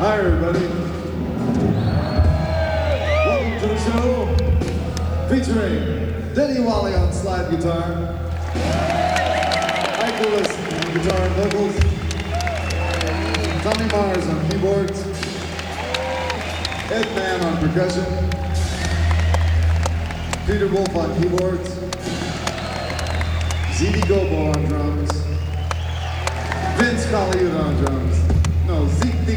Hi everybody. Welcome to the show featuring Denny Wally on slide guitar, Ike Lewis on guitar and vocals, Tommy Mars on keyboards, Ed Mann on percussion, Peter Wolf on keyboards, ZD Gobo on drums, Vince Collier on drums. No, Zeke